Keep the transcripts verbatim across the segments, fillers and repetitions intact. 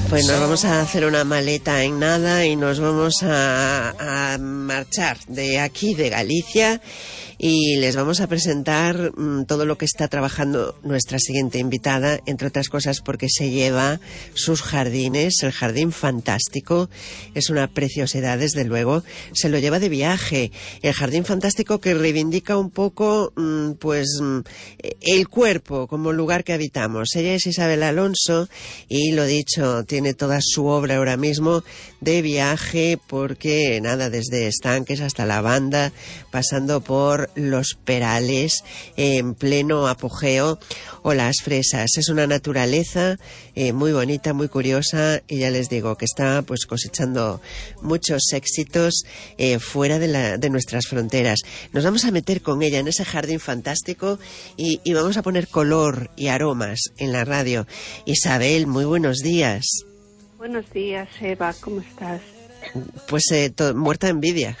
Pues nos vamos a hacer una maleta en nada y nos vamos a, a marchar de aquí, de Galicia, y les vamos a presentar mmm, todo lo que está trabajando nuestra siguiente invitada, entre otras cosas porque se lleva sus jardines, el Jardín Fantástico, es una preciosidad desde luego, se lo lleva de viaje, el Jardín Fantástico que reivindica un poco mmm, pues mmm, el cuerpo como lugar que habitamos. Ella es Isabel Alonso y lo dicho, tiene toda su obra ahora mismo de viaje porque nada, desde estanques hasta lavanda, pasando por los perales en pleno apogeo o las fresas. Es una naturaleza eh, muy bonita, muy curiosa, y ya les digo que está pues cosechando muchos éxitos eh, fuera de, la, de nuestras fronteras. Nos vamos a meter con ella en ese jardín fantástico y, y vamos a poner color y aromas en la radio. Isabel, muy buenos días. Buenos días, Eva, ¿cómo estás? Pues eh, to- muerta de envidia.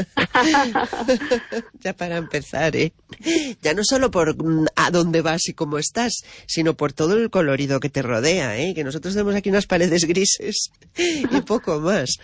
Ya para empezar, ¿eh? Ya no solo por mm, a dónde vas y cómo estás, sino por todo el colorido que te rodea, ¿eh? Que nosotros tenemos aquí unas paredes grises y poco más.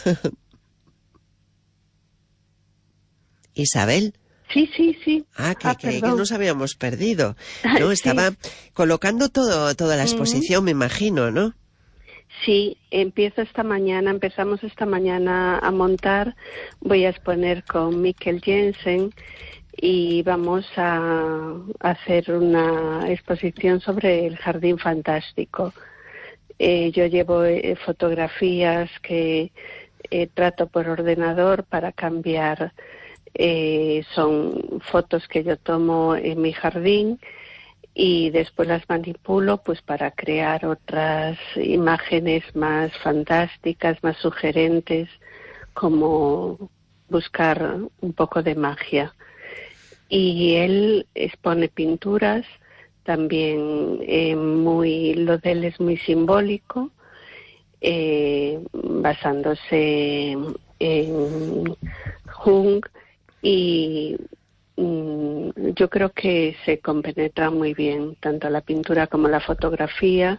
Isabel. Sí, sí, sí. Ah, que, ah, que, que nos habíamos perdido. No, Sí. estaba colocando todo, toda la exposición, uh-huh. Me imagino, ¿no? Sí, empiezo esta mañana, empezamos esta mañana a montar, voy a exponer con Mikkel Jensen y vamos a hacer una exposición sobre el Jardín Fantástico. Eh, yo llevo eh, fotografías que eh, trato por ordenador para cambiar, eh, son fotos que yo tomo en mi jardín, y después las manipulo pues para crear otras imágenes más fantásticas, más sugerentes, como buscar un poco de magia. Y él expone pinturas, también eh, muy, lo de él es muy simbólico, eh, basándose en Jung, y yo creo que se compenetra muy bien tanto la pintura como la fotografía,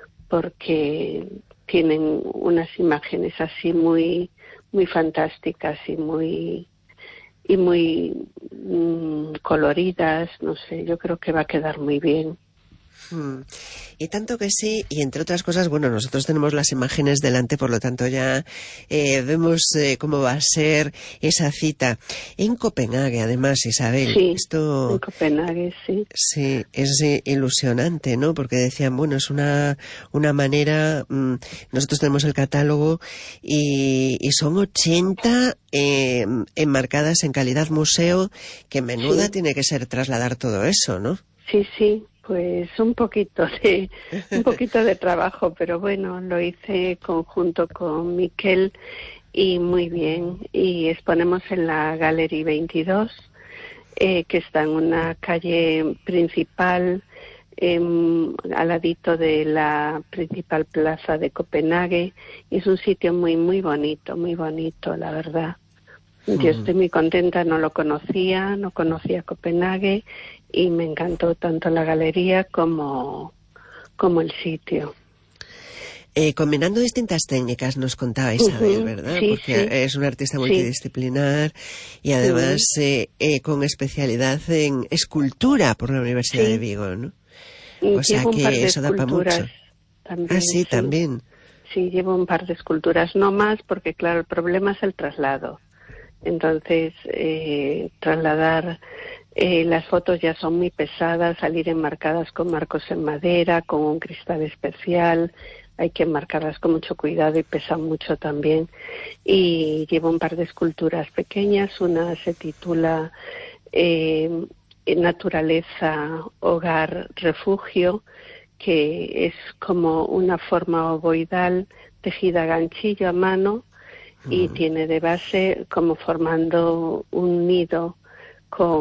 porque tienen unas imágenes así muy muy fantásticas y muy y muy mmm, coloridas, no sé, yo creo que va a quedar muy bien. Hmm. Y tanto que sí, y entre otras cosas, bueno, nosotros tenemos las imágenes delante, por lo tanto ya eh, vemos eh, cómo va a ser esa cita. En Copenhague, además, Isabel. Sí, esto, en Copenhague, sí. Sí, es eh, ilusionante, ¿no? Porque decían, bueno, es una, una manera, mmm, nosotros tenemos el catálogo y, y son ochenta eh, enmarcadas en calidad museo, que menuda sí. Tiene que ser trasladar todo eso, ¿no? Sí, sí. Pues un poquito de un poquito de trabajo, pero bueno, lo hice conjunto con Mikkel y muy bien. Y exponemos en la Galería veintidós, eh, que está en una calle principal, eh, al ladito de la principal plaza de Copenhague. Y es un sitio muy, muy bonito, muy bonito, la verdad. Yo estoy muy contenta, no lo conocía, no conocía Copenhague y me encantó tanto la galería como, como el sitio. Eh, combinando distintas técnicas, nos contaba Isabel, uh-huh. ¿verdad? Sí, porque sí. es una artista multidisciplinar y además uh-huh. eh, eh, con especialidad en escultura por la Universidad sí. de Vigo, ¿no? Y o sea que eso da para mucho. También, ah, sí, sí, también. Sí, llevo un par de esculturas, no más, porque claro, el problema es el traslado. Entonces, eh, trasladar eh, las fotos ya son muy pesadas, salir enmarcadas con marcos en madera, con un cristal especial, hay que enmarcarlas con mucho cuidado y pesan mucho también. Y llevo un par de esculturas pequeñas, una se titula eh, Naturaleza, Hogar, Refugio, que es como una forma ovoidal tejida a ganchillo a mano, y tiene de base como formando un nido con